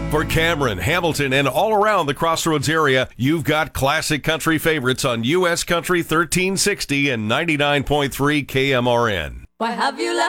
For Cameron, Hamilton, and all around the Crossroads area, you've got classic country favorites on U.S. Country 1360 and 99.3 KMRN. Why have you left